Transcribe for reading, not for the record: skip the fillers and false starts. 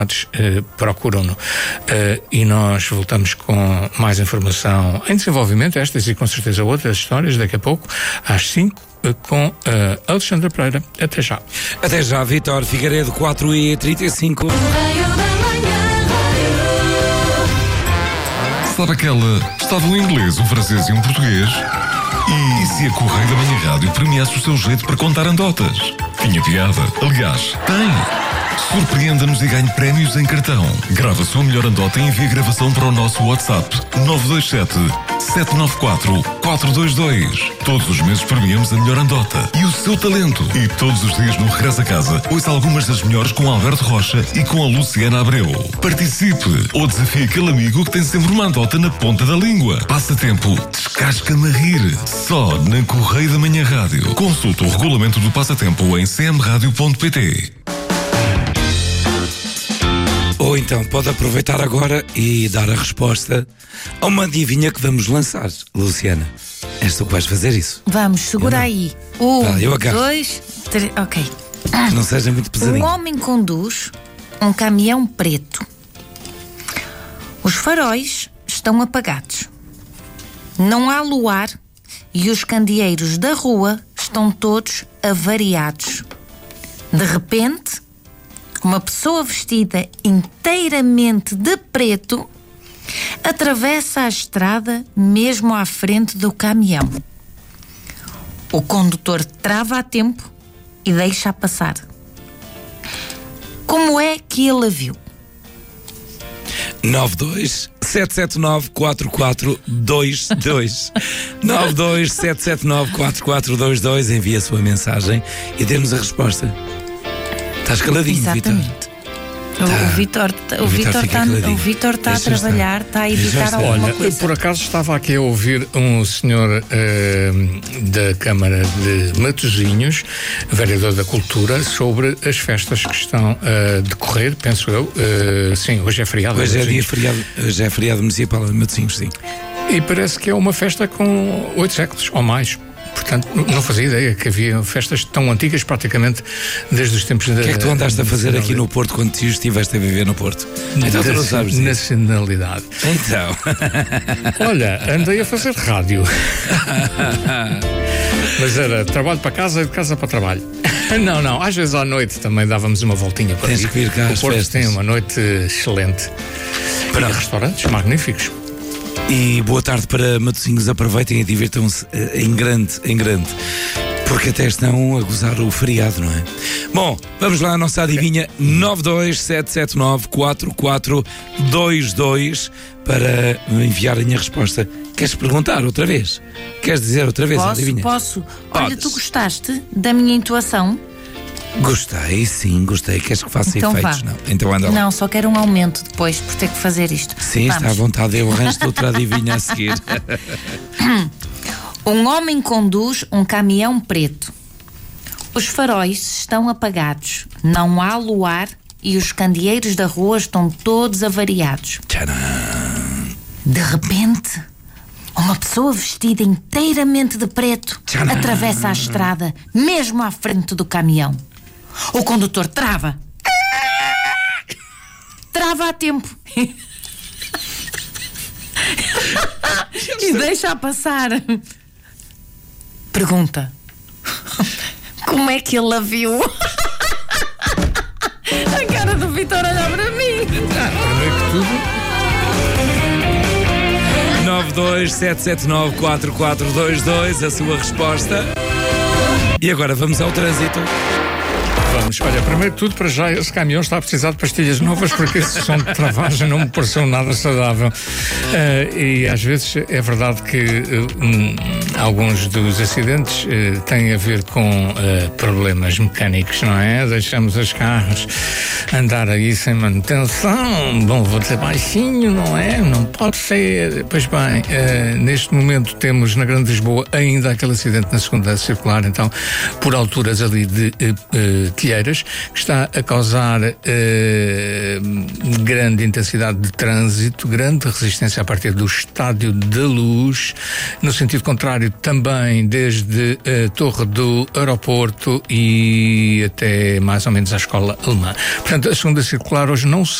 procuram-no. E nós voltamos com mais informação em desenvolvimento, estas e com certeza outras histórias, daqui a pouco, às 5, com Alexandra Pereira. Até já. Até já, Vítor Figueiredo, 4h35. Sabe aquela? Estava um inglês, um francês e um português. E se a Correio da Manhã Rádio premiasse o seu jeito para contar anedotas? Tinha piada. Aliás, tem. Surpreenda-nos e ganhe prémios em cartão. Grava a sua melhor anedota e envie a gravação para o nosso WhatsApp 927-794-422. Todos os meses premiamos a melhor anedota e o seu talento. E todos os dias no Regresso a Casa, ouça algumas das melhores com Alberto Rocha e com a Luciana Abreu. Participe ou desafie aquele amigo que tem sempre uma anedota na ponta da língua. Passatempo, descasca-me a rir. Só na Correio da Manhã Rádio. Consulte o regulamento do passatempo em cmradio.pt. Ou então pode aproveitar agora e dar a resposta a uma adivinha que vamos lançar, Luciana. És tu que vais fazer isso. Vamos, segura aí. Eu agarro. 2, 3, ok. Que não seja muito pesadinho. Um homem conduz um caminhão preto. Os faróis estão apagados. Não há luar e os candeeiros da rua estão todos avariados. De repente, uma pessoa vestida inteiramente de preto atravessa a estrada mesmo à frente do caminhão. O condutor trava a tempo e deixa passar. Como é que ele a viu? 92-779-4422 92-779-4422. Envia a sua mensagem e dê-nos a resposta. Estás caladinho, Vítor? Exatamente. O Vítor está a trabalhar, está a editar alguma coisa. Por acaso estava aqui a ouvir um senhor da Câmara de Matosinhos, vereador da Cultura, sobre as festas que estão a decorrer, penso eu. Sim, hoje é feriado. Hoje é dia feriado, hoje é feriado municipal de Matosinhos, sim. E parece que é uma festa com 8 séculos ou mais. Portanto, não fazia ideia que havia festas tão antigas, praticamente desde os tempos da... O que é que tu andaste a fazer aqui no Porto quando tu estiveste a viver no Porto? Então tu não sabes disso. Nacionalidade. Então. Olha, andei a fazer rádio. Mas era trabalho para casa e de casa para trabalho. Não, às vezes à noite também dávamos uma voltinha para Tens que vir cá às o Porto festas. tem uma noite excelente. E restaurantes magníficos. E boa tarde para Matosinhos, aproveitem e divirtam-se em grande, porque até estão a gozar o feriado, não é? Bom, vamos lá à nossa adivinha 927794422 para enviarem a resposta. Queres perguntar outra vez? Queres dizer outra vez a adivinha? Posso. Olha, tu gostaste da minha intuação? Gostei, sim, gostei. Queres que faça Então efeitos? vá. Não. Então anda lá. Não, só quero um aumento depois por ter que fazer isto. Sim, Vamos. está à vontade, eu arranjo-te outra adivinha a seguir. Um homem conduz um caminhão preto. Os faróis estão apagados. Não há luar e os candeeiros da rua estão todos avariados. Tcharam. De repente, uma pessoa vestida inteiramente de preto Tcharam. atravessa a estrada, mesmo à frente do caminhão. O condutor trava a tempo e deixa passar. Pergunta: como é que ele a viu? A cara do Vítor olhar para mim. Primeiro que tudo, 927794422, a sua resposta. E agora vamos ao trânsito. vamos. Olha, primeiro de tudo, para já, esse caminhão está a precisar de pastilhas novas, porque esse som de travagem não me pareceu nada saudável. E às vezes é verdade que alguns dos acidentes têm a ver com problemas mecânicos, não é? Deixamos os carros andar aí sem manutenção. Bom, vou dizer baixinho, não é? Não pode ser. Pois bem, neste momento temos na Grande Lisboa ainda aquele acidente na segunda circular, então, por alturas ali de Telheiras Telheiras, que está a causar grande intensidade de trânsito, grande resistência a partir do Estádio da Luz, no sentido contrário também desde a Torre do Aeroporto e até mais ou menos à Escola Alemã. Portanto, a segunda circular hoje não se